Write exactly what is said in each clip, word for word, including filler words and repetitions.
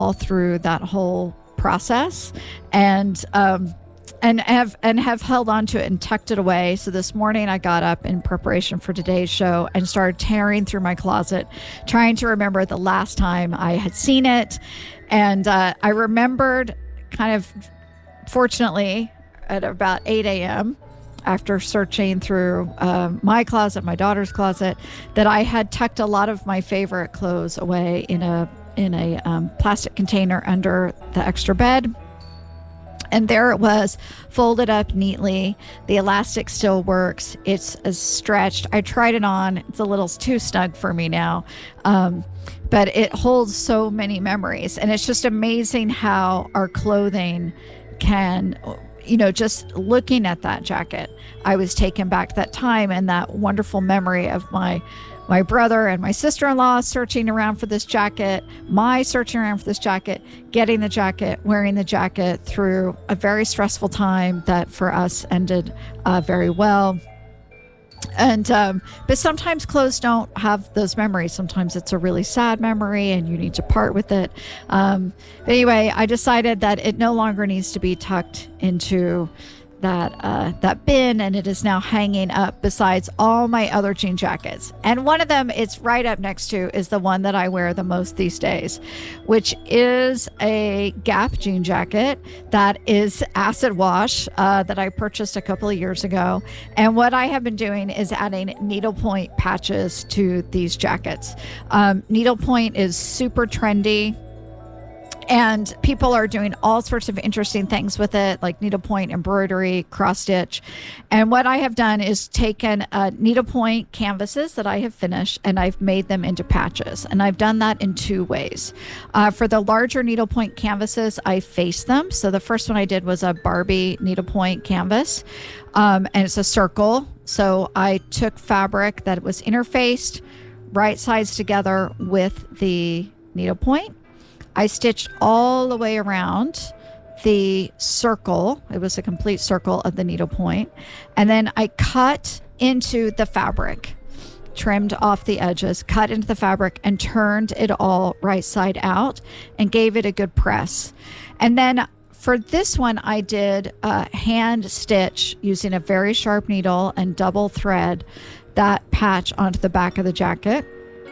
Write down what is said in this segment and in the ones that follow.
all through that whole process, and um, and have and have held on to it and tucked it away. So this morning I got up in preparation for today's show and started tearing through my closet, trying to remember the last time I had seen it. And uh, I remembered kind of, fortunately, at about eight a.m., after searching through uh, my closet, my daughter's closet, that I had tucked a lot of my favorite clothes away in a in a um, plastic container under the extra bed. And there it was, folded up neatly. The elastic still works. It's as stretched. I tried it on. It's a little too snug for me now. Um, but it holds so many memories. And it's just amazing how our clothing can, you know, just looking at that jacket, I was taken back to that time and that wonderful memory of my my brother and my sister-in-law searching around for this jacket, my searching around for this jacket, getting the jacket, wearing the jacket through a very stressful time that for us ended uh, very well. And um, but sometimes clothes don't have those memories. Sometimes it's a really sad memory and you need to part with it. Um, but anyway, I decided that it no longer needs to be tucked into that uh, that bin, and it is now hanging up besides all my other jean jackets. And one of them, it's right up next to, is the one that I wear the most these days, which is a Gap jean jacket that is acid wash uh, that I purchased a couple of years ago. And what I have been doing is adding needlepoint patches to these jackets. Um, needlepoint is super trendy. And people are doing all sorts of interesting things with it, like needlepoint embroidery, cross stitch. And what I have done is taken uh, needlepoint canvases that I have finished, and I've made them into patches. And I've done that in two ways. Uh, for the larger needlepoint canvases, I face them. So the first one I did was a Barbie needlepoint canvas, um, and it's a circle. So I took fabric that was interfaced, right sides together with the needlepoint. I stitched all the way around the circle. It was a complete circle of the needlepoint. And then I cut into the fabric, trimmed off the edges, cut into the fabric, and turned it all right side out and gave it a good press. And then for this one, I did uh, hand stitch using a very sharp needle and double thread that patch onto the back of the jacket.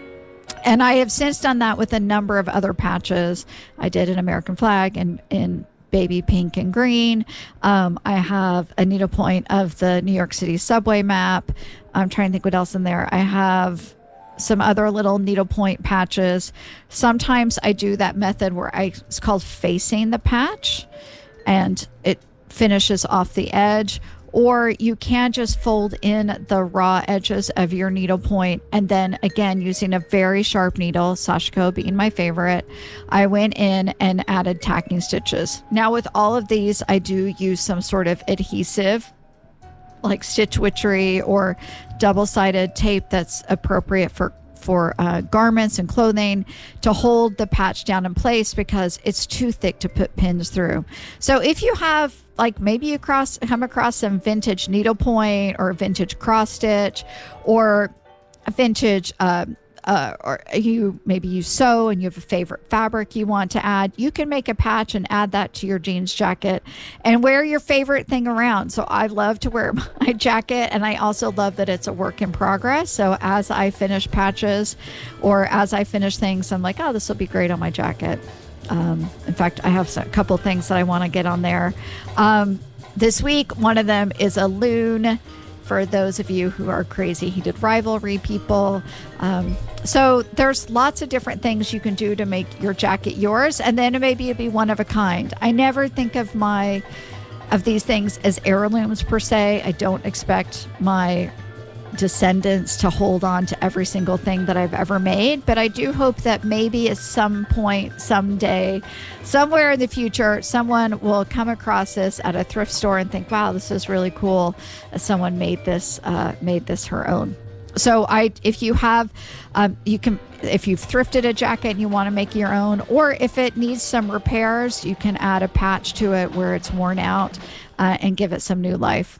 And I have since done that with a number of other patches. I did an American flag in, in baby pink and green. Um, I have a needlepoint of the New York City subway map. I'm trying to think what else in there. I have some other little needlepoint patches. Sometimes I do that method where I, it's called facing the patch, and it finishes off the edge. Or you can just fold in the raw edges of your needlepoint, and then again, using a very sharp needle, Sashiko being my favorite, I went in and added tacking stitches. Now with all of these, I do use some sort of adhesive, like Stitch Witchery or double-sided tape that's appropriate for for uh, garments and clothing to hold the patch down in place, because it's too thick to put pins through. So if you have, like, maybe you cross come across some vintage needlepoint or vintage cross stitch or a vintage uh, uh, or you maybe you sew and you have a favorite fabric you want to add, you can make a patch and add that to your jeans jacket and wear your favorite thing around. So I love to wear my jacket, and I also love that it's a work in progress. So as I finish patches or as I finish things, I'm like, oh, this will be great on my jacket. Um, in fact, I have a couple things that I want to get on there. Um, this week, one of them is a loon. For those of you who are crazy heated rivalry people. Um, so there's lots of different things you can do to make your jacket yours, and then maybe it'd be one of a kind. I never think of my of these things as heirlooms per se. I don't expect my descendants to hold on to every single thing that I've ever made, but I do hope that maybe at some point, someday, somewhere in the future, someone will come across this at a thrift store and think, wow, this is really cool. Someone made this uh, made this her own. So I, if you have, um, you can, if you've thrifted a jacket and you want to make your own, or if it needs some repairs, you can add a patch to it where it's worn out uh, and give it some new life.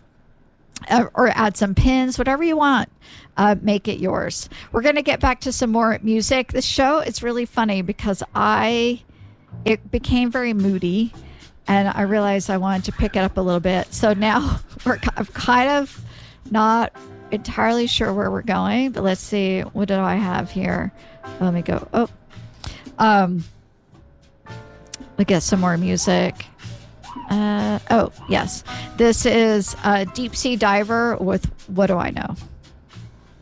Uh, or add some pins, whatever you want, uh, make it yours. We're going to get back to some more music. This show is really funny because I it became very moody, and I realized I wanted to pick it up a little bit. So now we're I'm kind of not entirely sure where we're going, but let's see. What do I have here? Let me go. Oh, um, we get some more music. Uh, oh, yes. This is a Deep Sea Diver with What Do I Know?